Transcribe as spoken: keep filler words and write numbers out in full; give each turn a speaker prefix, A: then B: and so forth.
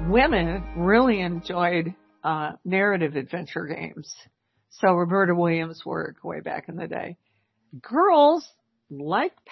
A: women really enjoyed uh, narrative adventure games. So Roberta Williams' work way back in the day. Girls like